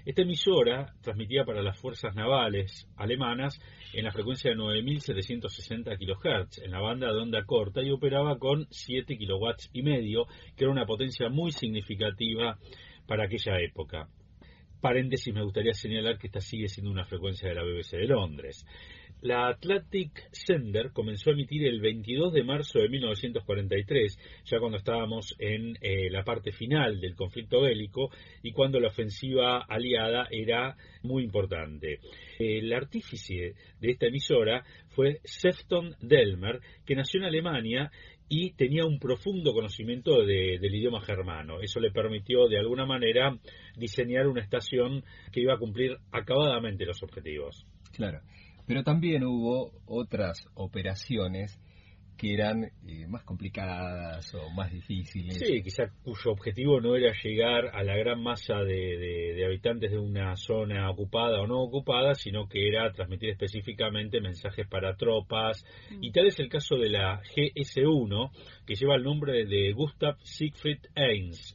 Esta emisora transmitía para las fuerzas navales alemanas en la frecuencia de 9.760 kHz, en la banda de onda corta, y operaba con 7 kilowatts y medio, que era una potencia muy significativa para aquella época. Paréntesis, me gustaría señalar que esta sigue siendo una frecuencia de la BBC de Londres. La Atlantic Sender comenzó a emitir el 22 de marzo de 1943, ya cuando estábamos en la parte final del conflicto bélico y cuando la ofensiva aliada era muy importante. El artífice de esta emisora fue Sefton Delmer, que nació en Alemania y tenía un profundo conocimiento del idioma germano. Eso le permitió, de alguna manera, diseñar una estación que iba a cumplir acabadamente los objetivos. Claro, pero también hubo otras operaciones que eran más complicadas o más difíciles. Sí, quizá cuyo objetivo no era llegar a la gran masa de habitantes de una zona ocupada o no ocupada, sino que era transmitir específicamente mensajes para tropas. Y tal es el caso de la GS-1, que lleva el nombre de Gustav Siegfried Heinz.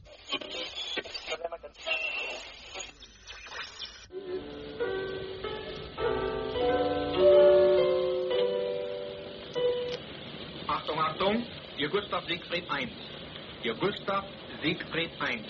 Achtung, hier Gustav Siegfried 1. Hier Gustav Siegfried 1.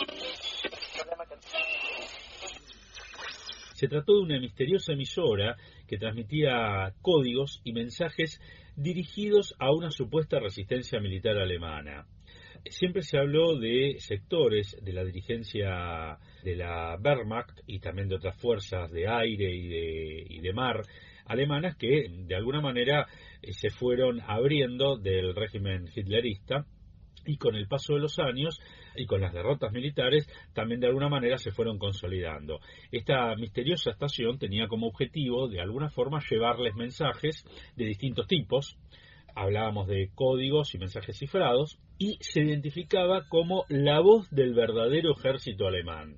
Se trató de una misteriosa emisora que transmitía códigos y mensajes dirigidos a una supuesta resistencia militar alemana. Siempre se habló de sectores de la dirigencia de la Wehrmacht y también de otras fuerzas de aire y de mar alemanas que de alguna manera se fueron abriendo del régimen hitlerista, y con el paso de los años y con las derrotas militares también de alguna manera se fueron consolidando. Esta misteriosa estación tenía como objetivo de alguna forma llevarles mensajes de distintos tipos. Hablábamos de códigos y mensajes cifrados, y se identificaba como la voz del verdadero ejército alemán.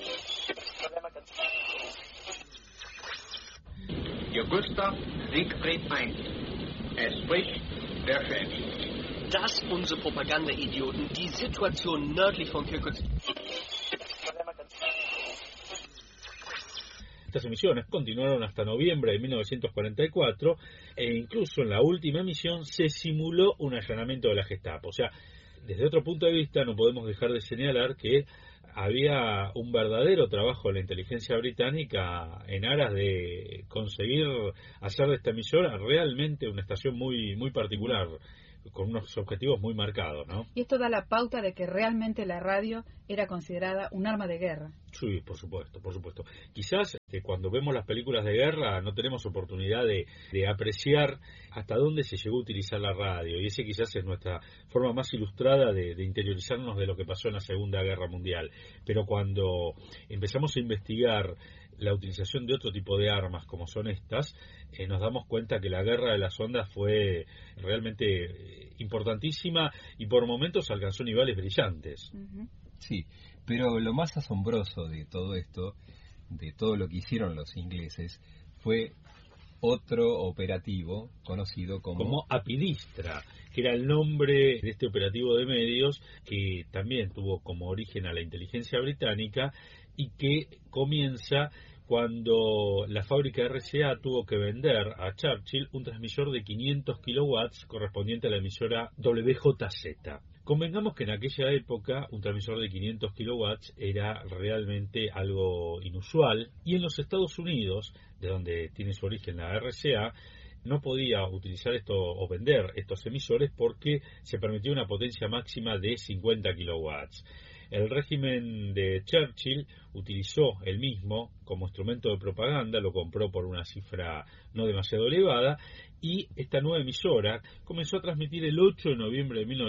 Hier Gustav Siegfried 1. Es spricht der Chef. Dass unsere Propaganda-Idioten die Situation nördlich von Kirkuk... Estas emisiones continuaron hasta noviembre de 1944 e incluso en la última emisión se simuló un allanamiento de la Gestapo. O sea, desde otro punto de vista no podemos dejar de señalar que había un verdadero trabajo de la inteligencia británica en aras de conseguir hacer de esta emisora realmente una estación muy, muy particular, con unos objetivos muy marcados, ¿no? Y esto da la pauta de que realmente la radio era considerada un arma de guerra. Sí, por supuesto, por supuesto. Quizás cuando vemos las películas de guerra no tenemos oportunidad de apreciar hasta dónde se llegó a utilizar la radio, y ese quizás es nuestra forma más ilustrada de interiorizarnos de lo que pasó en la Segunda Guerra Mundial. Pero cuando empezamos a investigar la utilización de otro tipo de armas como son estas, nos damos cuenta que la guerra de las ondas fue realmente importantísima y por momentos alcanzó niveles brillantes. Sí, pero lo más asombroso de todo esto, de todo lo que hicieron los ingleses, fue otro operativo conocido como Apidistra, que era el nombre de este operativo de medios que también tuvo como origen a la inteligencia británica y que comienza cuando la fábrica RCA tuvo que vender a Churchill un transmisor de 500 kilowatts correspondiente a la emisora WJZ. Convengamos que en aquella época un transmisor de 500 kilowatts era realmente algo inusual, y en los Estados Unidos, de donde tiene su origen la RCA, no podía utilizar esto o vender estos emisores porque se permitía una potencia máxima de 50 kilowatts. El régimen de Churchill utilizó el mismo como instrumento de propaganda, lo compró por una cifra no demasiado elevada, y esta nueva emisora comenzó a transmitir el 8 de noviembre de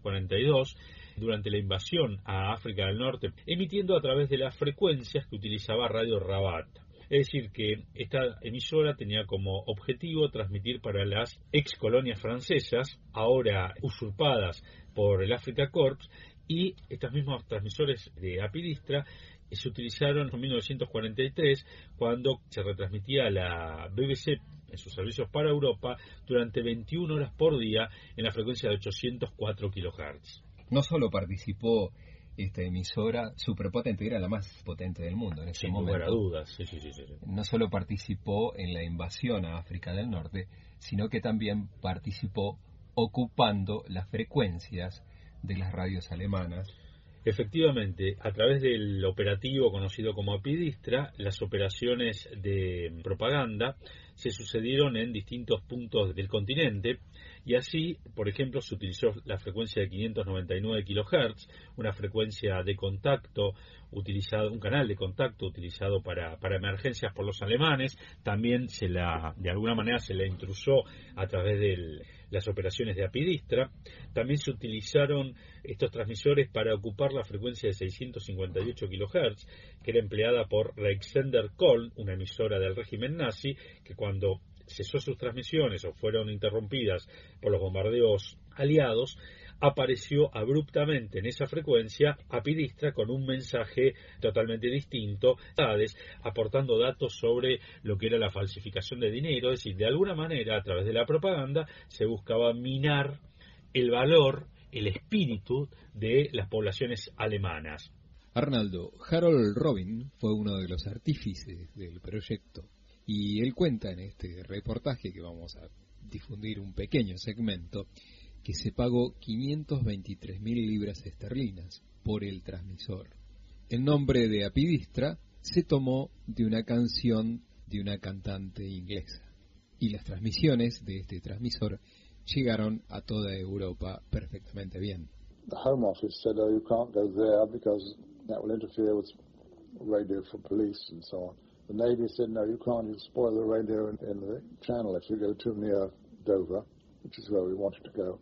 1942 durante la invasión a África del Norte, emitiendo a través de las frecuencias que utilizaba Radio Rabat. Es decir, que esta emisora tenía como objetivo transmitir para las ex colonias francesas, ahora usurpadas por el Africa Corps, y estos mismos transmisores de Apidistra se utilizaron en 1943 cuando se retransmitía la BBC en sus servicios para Europa durante 21 horas por día en la frecuencia de 804 kHz. No solo participó esta emisora superpotente, era la más potente del mundo en ese Sin momento. lugar a dudas, sí. No solo participó en la invasión a África del Norte, sino que también participó ocupando las frecuencias de las radios alemanas. Efectivamente, a través del operativo conocido como Apidistra, las operaciones de propaganda se sucedieron en distintos puntos del continente y así, por ejemplo, se utilizó la frecuencia de 599 kHz, una frecuencia de contacto utilizado, un canal de contacto utilizado para emergencias por los alemanes. También de alguna manera se la intrusó a través de las operaciones de Apidistra. También se utilizaron estos transmisores para ocupar la frecuencia de 658 kHz, que era empleada por Reichsender Köln, una emisora del régimen nazi, que cuando cesó sus transmisiones o fueron interrumpidas por los bombardeos aliados, apareció abruptamente en esa frecuencia Apidistra con un mensaje totalmente distinto, aportando datos sobre lo que era la falsificación de dinero. Es decir, de alguna manera, a través de la propaganda, se buscaba minar el valor, el espíritu de las poblaciones alemanas. Arnaldo, Harold Robin fue uno de los artífices del proyecto y él cuenta en este reportaje, que vamos a difundir un pequeño segmento, que se pagó 523.000 libras esterlinas por el transmisor. El nombre de Apidistra se tomó de una canción de una cantante inglesa y las transmisiones de este transmisor llegaron a toda Europa perfectamente bien. The Home Office said, "Oh, you can't go there because that will interfere with radio for police and so on." The Navy said, "No, you can't. You'll spoil the radio in the channel if you go too near Dover," which is where we wanted to go.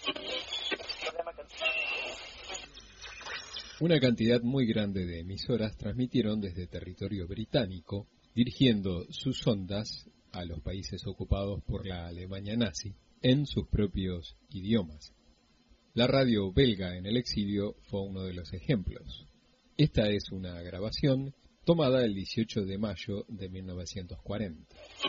Una cantidad muy grande de emisoras transmitieron desde territorio británico, dirigiendo sus ondas a los países ocupados por la Alemania nazi en sus propios idiomas. La radio belga en el exilio fue uno de los ejemplos. Esta es una grabación tomada el 18 de mayo de 1940.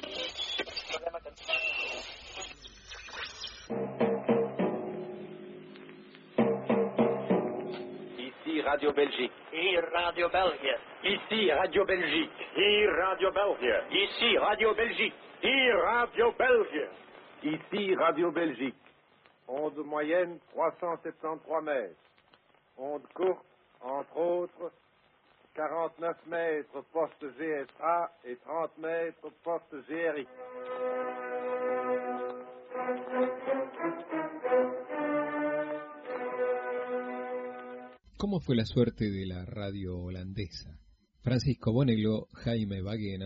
Ici Radio Belgique. Hier Radio België. Ici Radio Belgique. Hier Radio België. Ici Radio Belgique. Hier Radio België. Ici Radio Belgique. Onde moyenne 373 mètres. Onde courte, entre autres, 49 mètres poste GSA et 30 mètres poste GRI. ¿Cómo fue la suerte de la radio holandesa? Francisco Bonello, Jaime Baguena